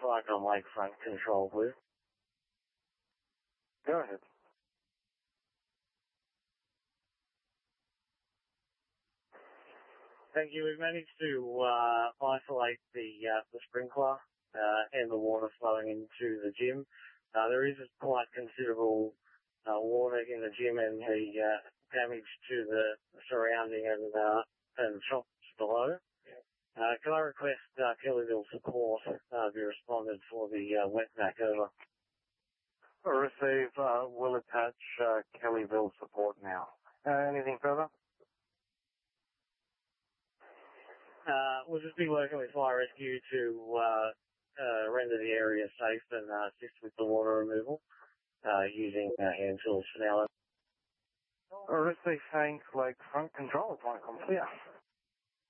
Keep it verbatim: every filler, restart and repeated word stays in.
Flight on Lakefront Control, please. Go ahead. Thank you. We've managed to uh, isolate the uh, the sprinkler uh, and the water flowing into the gym. Uh, there is quite considerable uh, water in the gym and the uh, damage to the surrounding and uh, and shops below. Uh, can I request uh, Kellyville support uh, be responded for the uh, wet vac over? Receive. Uh, will attach uh, Kellyville support now. Uh, anything further? Uh, we'll just be working with Fire Rescue to uh, uh, render the area safe and uh, assist with the water removal uh, using uh, hand tools for now. Receive, thanks, Lakefront Control. It's one clear.